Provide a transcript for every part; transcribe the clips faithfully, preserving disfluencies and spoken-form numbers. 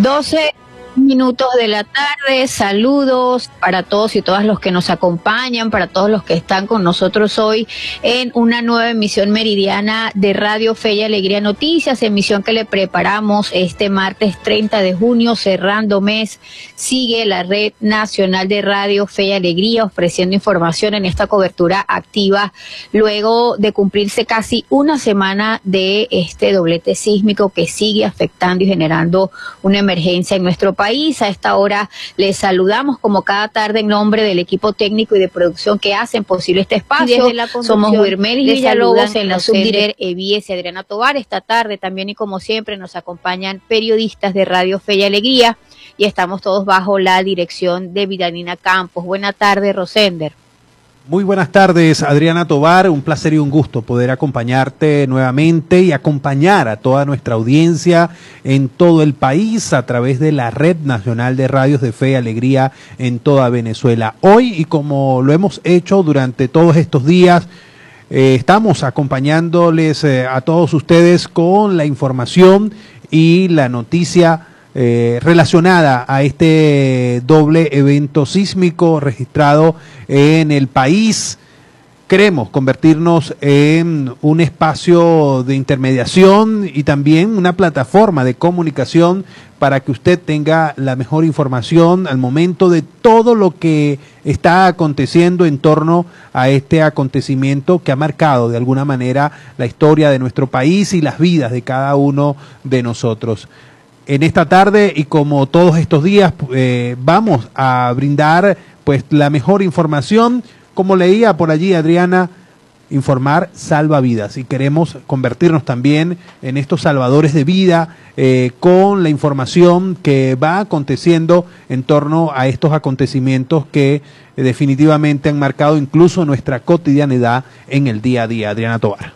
doce minutos de la tarde, saludos para todos y todas los que nos acompañan, para todos los que están con nosotros hoy en una nueva emisión meridiana de Radio Fe y Alegría Noticias, emisión que le preparamos este martes treinta de junio, cerrando mes. Sigue la Red Nacional de Radio Fe y Alegría ofreciendo información en esta cobertura activa luego de cumplirse casi una semana de este doblete sísmico que sigue afectando y generando una emergencia en nuestro país. A esta hora les saludamos como cada tarde en nombre del equipo técnico y de producción que hacen posible este espacio. Somos Wilmeris Villalobos en la subdirectora Evies y Adriana Tovar. Esta tarde también y como siempre nos acompañan periodistas de Radio Fe y Alegría y estamos todos bajo la dirección de Vidanina Campos. Buena tarde, Rosender. Muy buenas tardes, Adriana Tovar, un placer y un gusto poder acompañarte nuevamente y acompañar a toda nuestra audiencia en todo el país a través de la Red Nacional de Radios de Fe y Alegría en toda Venezuela. Hoy, y como lo hemos hecho durante todos estos días, eh, estamos acompañándoles eh, a todos ustedes con la información y la noticia Eh, relacionada a este doble evento sísmico registrado en el país. Queremos convertirnos en un espacio de intermediación y también una plataforma de comunicación para que usted tenga la mejor información al momento de todo lo que está aconteciendo en torno a este acontecimiento que ha marcado de alguna manera la historia de nuestro país y las vidas de cada uno de nosotros. En esta tarde y como todos estos días eh, vamos a brindar pues la mejor información, como leía por allí Adriana, informar salva vidas y queremos convertirnos también en estos salvadores de vida eh, con la información que va aconteciendo en torno a estos acontecimientos que eh, definitivamente han marcado incluso nuestra cotidianidad en el día a día. Adriana Tovar.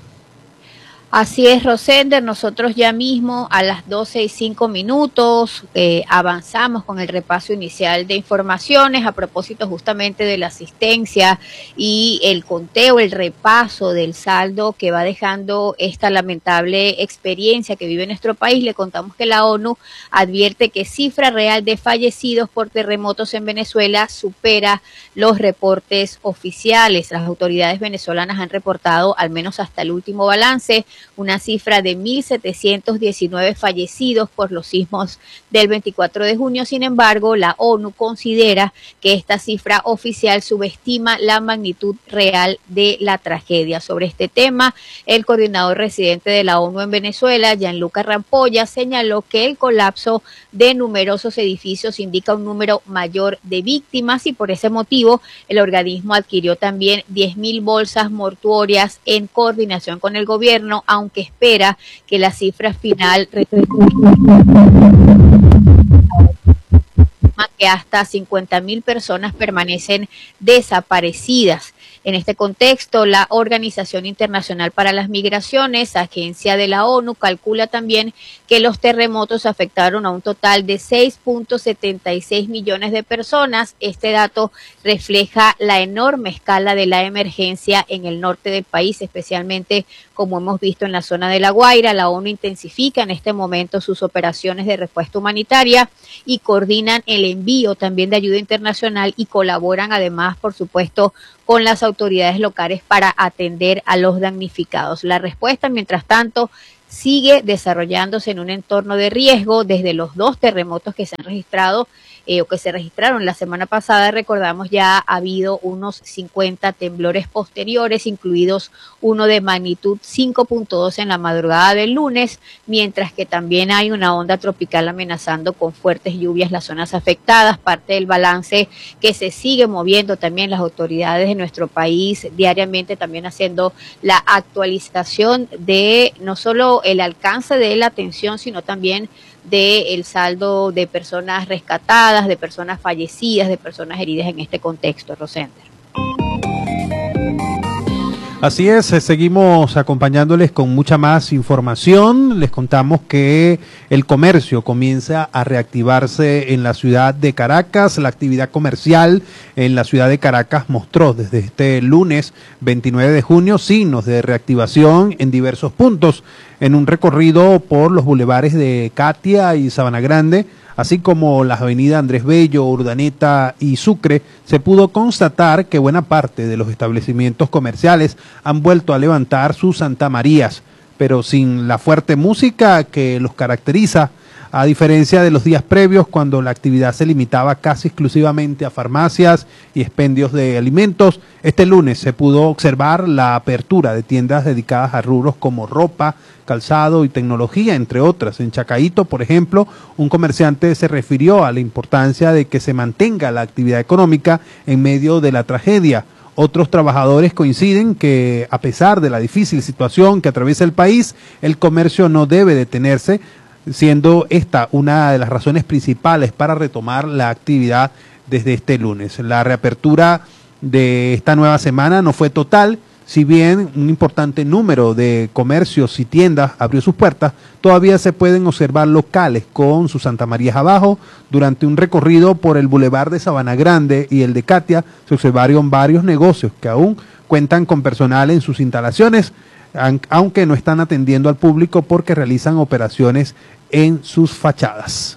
Así es, Rosender, nosotros ya mismo a las doce y cinco minutos eh, avanzamos con el repaso inicial de informaciones a propósito justamente de la asistencia y el conteo, el repaso del saldo que va dejando esta lamentable experiencia que vive nuestro país. Le contamos que la ONU advierte que cifra real de fallecidos por terremotos en Venezuela supera los reportes oficiales. Las autoridades venezolanas han reportado, al menos hasta el último balance, una cifra de mil setecientos diecinueve fallecidos por los sismos del veinticuatro de junio. Sin embargo, la ONU considera que esta cifra oficial subestima la magnitud real de la tragedia. Sobre este tema, el coordinador residente de la ONU en Venezuela, Gianluca Rampolla, señaló que el colapso de numerosos edificios indica un número mayor de víctimas y por ese motivo el organismo adquirió también diez mil bolsas mortuorias en coordinación con el gobierno, aunque espera que la cifra final que hasta cincuenta mil personas permanecen desaparecidas. En este contexto, la Organización Internacional para las Migraciones, agencia de la ONU, calcula también que los terremotos afectaron a un total de seis punto setenta y seis millones de personas. Este dato refleja la enorme escala de la emergencia en el norte del país, especialmente como hemos visto en la zona de La Guaira. La ONU intensifica en este momento sus operaciones de respuesta humanitaria y coordinan el envío también de ayuda internacional y colaboran además, por supuesto, con las autoridades locales para atender a los damnificados. La respuesta, mientras tanto, sigue desarrollándose en un entorno de riesgo desde los dos terremotos que se han registrado eh, o que se registraron la semana pasada. Recordamos, ya ha habido unos cincuenta temblores posteriores, incluidos uno de magnitud cinco punto dos en la madrugada del lunes, mientras que también hay una onda tropical amenazando con fuertes lluvias las zonas afectadas. Parte del balance que se sigue moviendo también las autoridades de nuestro país diariamente, también haciendo la actualización de no solo el alcance de la atención, sino también del saldo de personas rescatadas, de personas fallecidas, de personas heridas en este contexto, Rosender. Así es, seguimos acompañándoles con mucha más información. Les contamos que el comercio comienza a reactivarse en la ciudad de Caracas. La actividad comercial en la ciudad de Caracas mostró desde este lunes veintinueve de junio signos de reactivación en diversos puntos. En un recorrido por los bulevares de Catia y Sabana Grande, así como las avenidas Andrés Bello, Urdaneta y Sucre, se pudo constatar que buena parte de los establecimientos comerciales han vuelto a levantar sus Santa Marías, pero sin la fuerte música que los caracteriza, a diferencia de los días previos cuando la actividad se limitaba casi exclusivamente a farmacias y expendios de alimentos. Este lunes se pudo observar la apertura de tiendas dedicadas a rubros como ropa, calzado y tecnología, entre otras. En Chacaíto, por ejemplo, un comerciante se refirió a la importancia de que se mantenga la actividad económica en medio de la tragedia. Otros trabajadores coinciden que, a pesar de la difícil situación que atraviesa el país, el comercio no debe detenerse, siendo esta una de las razones principales para retomar la actividad desde este lunes. La reapertura de esta nueva semana no fue total, si bien un importante número de comercios y tiendas abrió sus puertas, todavía se pueden observar locales con sus Santa Marías abajo. Durante un recorrido por el bulevar de Sabana Grande y el de Catia, se observaron varios negocios que aún cuentan con personal en sus instalaciones, aunque no están atendiendo al público porque realizan operaciones en sus fachadas.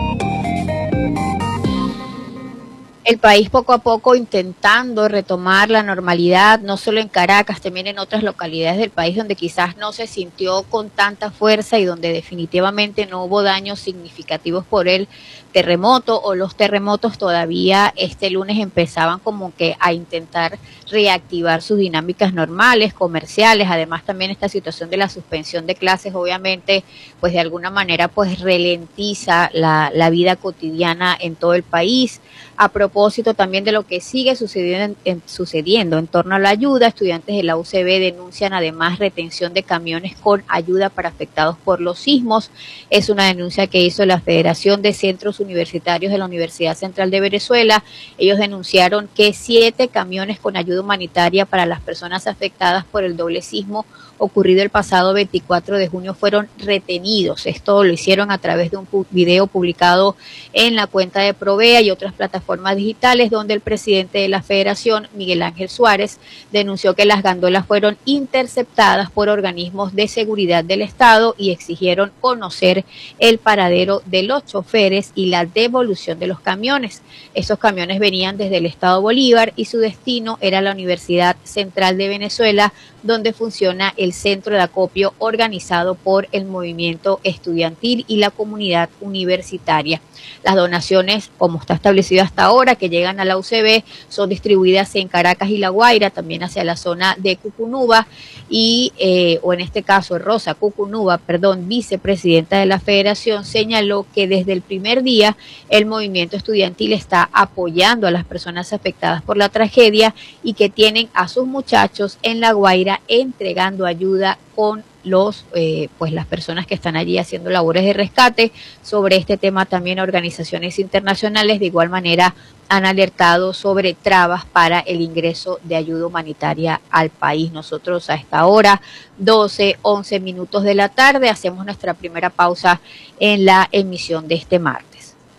El país poco a poco intentando retomar la normalidad, no solo en Caracas, también en otras localidades del país donde quizás no se sintió con tanta fuerza y donde definitivamente no hubo daños significativos por el terremoto o los terremotos. Todavía este lunes empezaban como que a intentar reactivar sus dinámicas normales, comerciales. Además también esta situación de la suspensión de clases obviamente pues de alguna manera pues ralentiza la, la vida cotidiana en todo el país. A propósito también de lo que sigue sucediendo en, en, sucediendo en torno a la ayuda, estudiantes de la U C B denuncian además retención de camiones con ayuda para afectados por los sismos. Es una denuncia que hizo la Federación de Centros Universitarios de la Universidad Central de Venezuela. Ellos denunciaron que siete camiones con ayuda humanitaria para las personas afectadas por el doble sismo ocurrido el pasado veinticuatro de junio fueron retenidos. Esto lo hicieron a través de un video publicado en la cuenta de Provea y otras plataformas digitales, donde el presidente de la Federación, Miguel Ángel Suárez, denunció que las gandolas fueron interceptadas por organismos de seguridad del Estado y exigieron conocer el paradero de los choferes y la devolución de los camiones. Esos camiones venían desde el Estado Bolívar y su destino era la Universidad Central de Venezuela, donde funciona el centro de acopio organizado por el movimiento estudiantil y la comunidad universitaria. Las donaciones, como está establecido hasta ahora, que llegan a la U C B, son distribuidas en Caracas y La Guaira, también hacia la zona de Cucunuba, y, eh, o en este caso Rosa Cucunuba, perdón, vicepresidenta de la Federación, señaló que desde el primer día el movimiento estudiantil está apoyando a las personas afectadas por la tragedia y que tienen a sus muchachos en La Guaira entregando ayuda con los eh, pues las personas que están allí haciendo labores de rescate. Sobre este tema también organizaciones internacionales de igual manera han alertado sobre trabas para el ingreso de ayuda humanitaria al país. Nosotros a esta hora, doce, once minutos de la tarde, hacemos nuestra primera pausa en la emisión de este martes.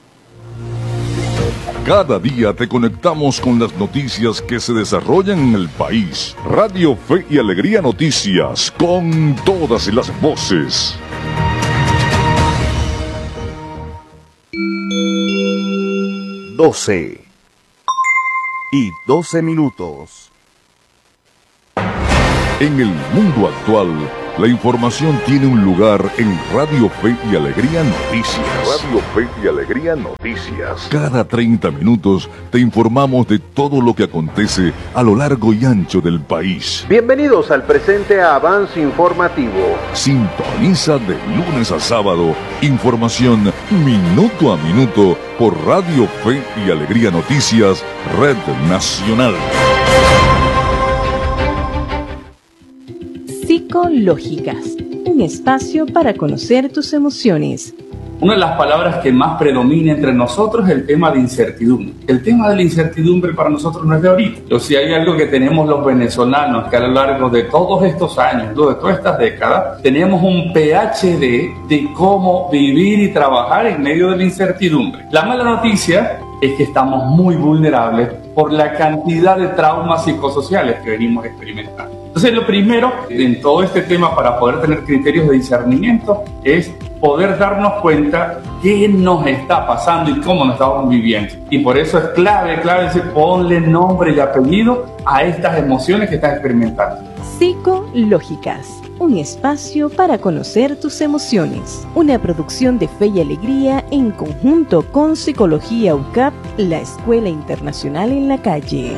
Cada día te conectamos con las noticias que se desarrollan en el país. Radio Fe y Alegría Noticias, con todas las voces. doce y doce minutos. En el mundo actual, la información tiene un lugar en Radio Fe y Alegría Noticias. Radio Fe y Alegría Noticias. Cada treinta minutos te informamos de todo lo que acontece a lo largo y ancho del país. Bienvenidos al presente avance informativo. Sintoniza de lunes a sábado información minuto a minuto por Radio Fe y Alegría Noticias, Red Nacional. Psicológicas, un espacio para conocer tus emociones. Una de las palabras que más predomina entre nosotros es el tema de incertidumbre. El tema de la incertidumbre para nosotros no es de ahorita. O si hay algo que tenemos los venezolanos, que a lo largo de todos estos años, de todas estas décadas, tenemos un P H D de cómo vivir y trabajar en medio de la incertidumbre. La mala noticia es que estamos muy vulnerables por la cantidad de traumas psicosociales que venimos experimentando. Entonces, lo primero en todo este tema para poder tener criterios de discernimiento es poder darnos cuenta qué nos está pasando y cómo nos estamos viviendo. Y por eso es clave, clave decir, ponle nombre y apellido a estas emociones que estás experimentando. Psicológicas, un espacio para conocer tus emociones. Una producción de Fe y Alegría en conjunto con Psicología U C A P, la Escuela Internacional en la Calle.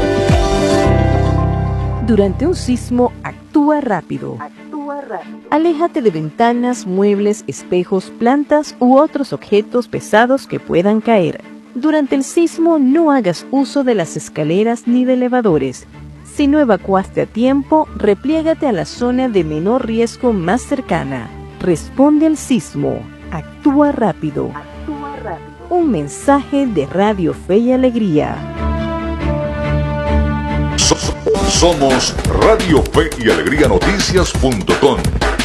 Durante un sismo, actúa rápido. Actúa rápido. Aléjate de ventanas, muebles, espejos, plantas u otros objetos pesados que puedan caer. Durante el sismo, no hagas uso de las escaleras ni de elevadores. Si no evacuaste a tiempo, repliégate a la zona de menor riesgo más cercana. Responde al sismo. Actúa rápido. Actúa rápido. Un mensaje de Radio Fe y Alegría. Somos Radio Fe y Alegría Noticias punto com.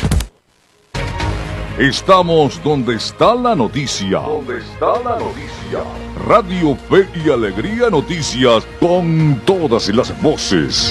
Estamos donde está la noticia. Donde está la noticia. Radio Fe y Alegría Noticias con todas las voces.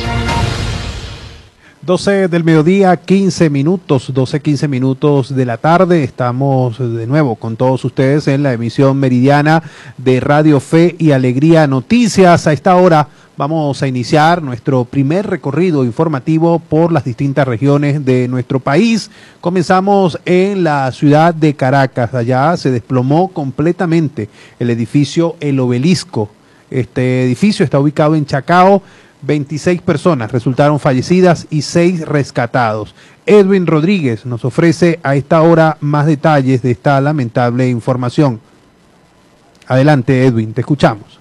doce del mediodía, quince minutos, doce, quince minutos de la tarde. Estamos de nuevo con todos ustedes en la emisión meridiana de Radio Fe y Alegría Noticias. A esta hora vamos a iniciar nuestro primer recorrido informativo por las distintas regiones de nuestro país. Comenzamos en la ciudad de Caracas. Allá se desplomó completamente el edificio El Obelisco. Este edificio está ubicado en Chacao. veintiséis personas resultaron fallecidas y seis rescatados. Edwin Rodríguez nos ofrece a esta hora más detalles de esta lamentable información. Adelante, Edwin, te escuchamos.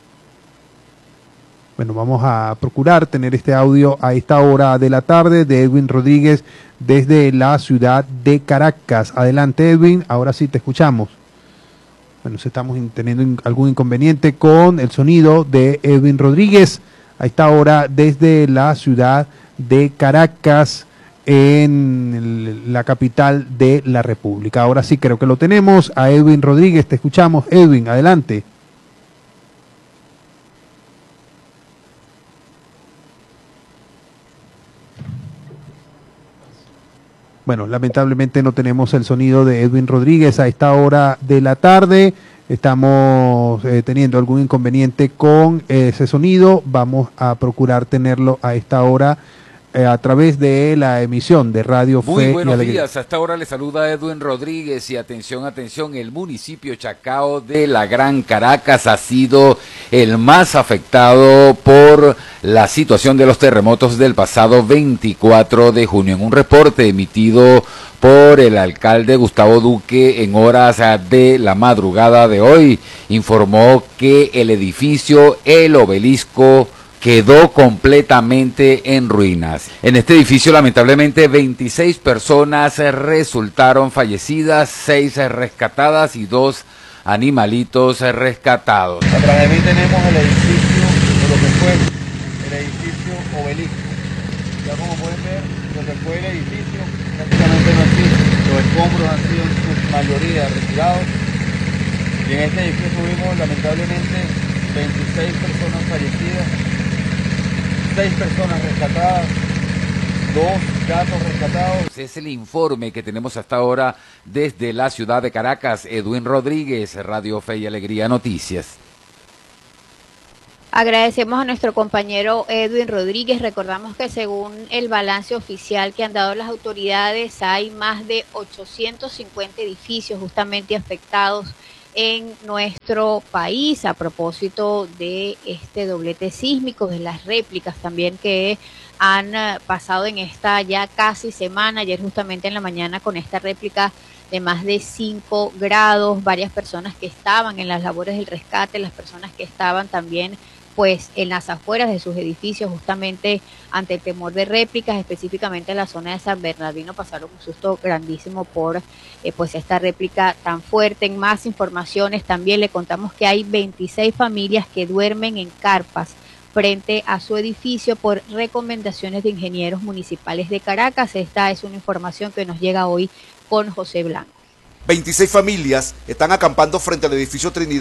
Bueno, vamos a procurar tener este audio a esta hora de la tarde de Edwin Rodríguez desde la ciudad de Caracas. Adelante, Edwin, ahora sí te escuchamos. Bueno, si estamos teniendo algún inconveniente con el sonido de Edwin Rodríguez a esta hora desde la ciudad de Caracas, en la capital de la República. Ahora sí creo que lo tenemos a Edwin Rodríguez, te escuchamos. Edwin, adelante. Bueno, lamentablemente no tenemos el sonido de Edwin Rodríguez a esta hora de la tarde. Estamos eh, teniendo algún inconveniente con ese sonido. Vamos a procurar tenerlo a esta hora eh, a través de la emisión de Radio Fe y Alegría. Muy buenos días, a esta hora le saluda Edwin Rodríguez y atención, atención, el municipio Chacao de la Gran Caracas ha sido el más afectado por la situación de los terremotos del pasado veinticuatro de junio. En un reporte emitido por el alcalde Gustavo Duque en horas de la madrugada de hoy, informó que el edificio El Obelisco quedó completamente en ruinas. En este edificio, lamentablemente, veintiséis personas resultaron fallecidas, seis rescatadas y dos animalitos rescatados. Atrás de mí tenemos el edificio, de lo que fue el edificio Obelisco. Ya como pueden ver, lo que fue el edificio prácticamente no existe. Los escombros han sido en su mayoría retirados. Y en este edificio tuvimos lamentablemente veintiséis personas fallecidas, seis personas rescatadas, dos gatos rescatados. Es el informe que tenemos hasta ahora desde la ciudad de Caracas. Edwin Rodríguez, Radio Fe y Alegría Noticias. Agradecemos a nuestro compañero Edwin Rodríguez. Recordamos que según el balance oficial que han dado las autoridades, hay más de ochocientos cincuenta edificios justamente afectados en nuestro país a propósito de este doblete sísmico, de las réplicas también que han pasado en esta ya casi semana. Ayer justamente en la mañana con esta réplica de más de cinco grados, varias personas que estaban en las labores del rescate, las personas que estaban también pues en las afueras de sus edificios justamente ante el temor de réplicas, específicamente en la zona de San Bernardino, pasaron un susto grandísimo por eh, pues esta réplica tan fuerte. En más informaciones también le contamos que hay veintiséis familias que duermen en carpas frente a su edificio por recomendaciones de ingenieros municipales de Caracas. Esta es una información que nos llega hoy con José Blanco. veintiséis familias están acampando frente al edificio Trinidad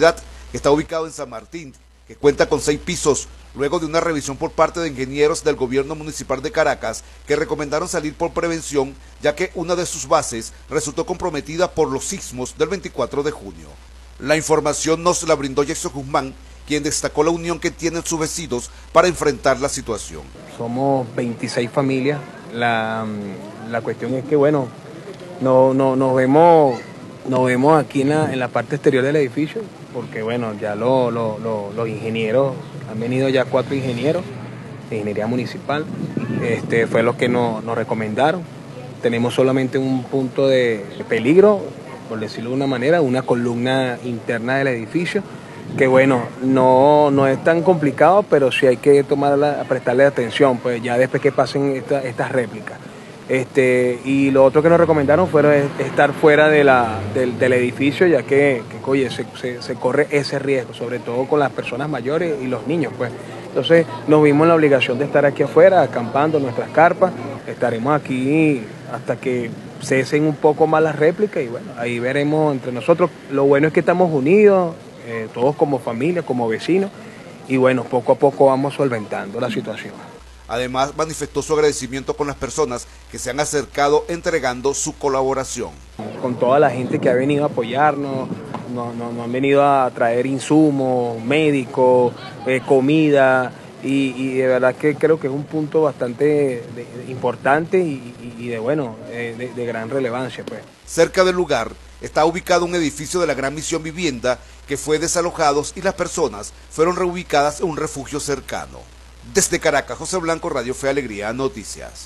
que está ubicado en San Martín, que cuenta con seis pisos, luego de una revisión por parte de ingenieros del gobierno municipal de Caracas, que recomendaron salir por prevención, ya que una de sus bases resultó comprometida por los sismos del veinticuatro de junio. La información nos la brindó Jackson Guzmán, quien destacó la unión que tienen sus vecinos para enfrentar la situación. Somos veintiséis familias, la, la cuestión es que, bueno, no, no, nos, vemos, nos vemos aquí en la, en la parte exterior del edificio, porque, bueno, ya lo, lo, lo, los ingenieros, han venido ya cuatro ingenieros de ingeniería municipal, este, fue lo que nos, nos recomendaron. Tenemos solamente un punto de peligro, por decirlo de una manera, una columna interna del edificio, que bueno, no, no es tan complicado, pero sí hay que tomarla, prestarle atención, pues ya después que pasen esta, estas réplicas. Este, y lo otro que nos recomendaron fue estar fuera de la, del, del edificio, ya que, que oye, se, se, se corre ese riesgo, sobre todo con las personas mayores y los niños, pues. Entonces nos vimos en la obligación de estar aquí afuera, acampando en nuestras carpas. Estaremos aquí hasta que cesen un poco más las réplicas y bueno, ahí veremos entre nosotros. Lo bueno es que estamos unidos, eh, todos como familia, como vecinos, y bueno, poco a poco vamos solventando la situación. Además, manifestó su agradecimiento con las personas que se han acercado entregando su colaboración. Con toda la gente que ha venido a apoyarnos, nos, nos, nos han venido a traer insumos, médicos, eh, comida, y, y de verdad que creo que es un punto bastante de, de importante y, y, y de, bueno, eh, de, de gran relevancia, pues. Cerca del lugar está ubicado un edificio de la Gran Misión Vivienda que fue desalojado y las personas fueron reubicadas en un refugio cercano. Desde Caracas, José Blanco, Radio Fe y Alegría, Noticias.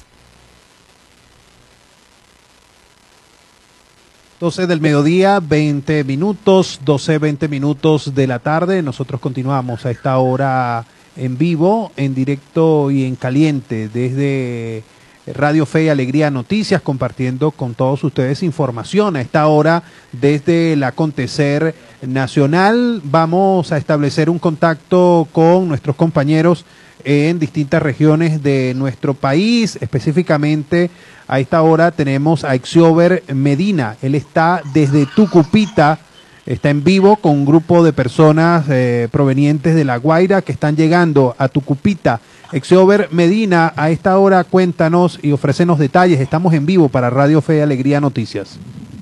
doce del mediodía, veinte minutos, doce, veinte minutos de la tarde. Nosotros continuamos a esta hora en vivo, en directo y en caliente desde Radio Fe y Alegría Noticias, compartiendo con todos ustedes información a esta hora desde el acontecer nacional. Vamos a establecer un contacto con nuestros compañeros en distintas regiones de nuestro país. Específicamente a esta hora tenemos a Exiober Medina. Él está desde Tucupita, está en vivo con un grupo de personas eh, provenientes de La Guaira que están llegando a Tucupita. Exiober Medina, a esta hora cuéntanos y ofrécenos detalles. Estamos en vivo para Radio Fe y Alegría Noticias.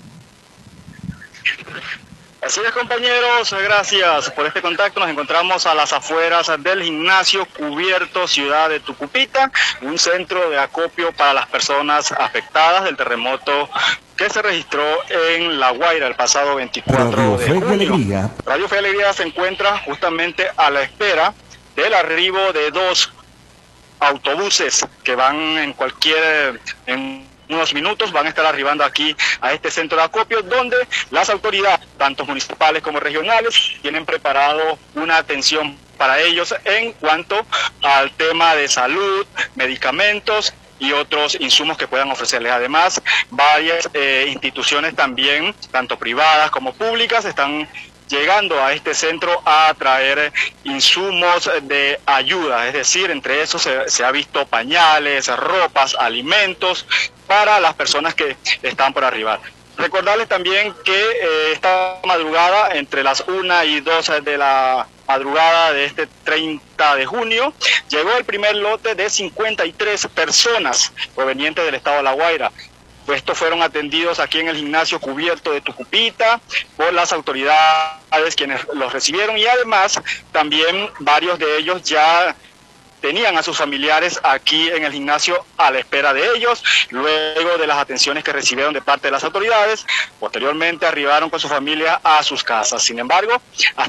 Así es, compañeros, gracias por este contacto. Nos encontramos a las afueras del gimnasio cubierto ciudad de Tucupita, un centro de acopio para las personas afectadas del terremoto que se registró en La Guaira el pasado veinticuatro de junio. Radio Fe y Alegría se encuentra justamente a la espera del arribo de dos autobuses que van en cualquier... En unos minutos van a estar arribando aquí a este centro de acopio, donde las autoridades, tanto municipales como regionales, tienen preparado una atención para ellos en cuanto al tema de salud, medicamentos y otros insumos que puedan ofrecerles. Además, varias eh, instituciones también, tanto privadas como públicas, están llegando a este centro a traer insumos de ayuda, es decir, entre esos se, se ha visto pañales, ropas, alimentos para las personas que están por arribar. Recordarles también que eh, esta madrugada, entre las una y dos de la madrugada de este treinta de junio, llegó el primer lote de cincuenta y tres personas provenientes del estado de La Guaira. Estos fueron atendidos aquí en el gimnasio cubierto de Tucupita por las autoridades quienes los recibieron, y además también varios de ellos ya tenían a sus familiares aquí en el gimnasio a la espera de ellos, luego de las atenciones que recibieron de parte de las autoridades. Posteriormente arribaron con su familia a sus casas. Sin embargo, hasta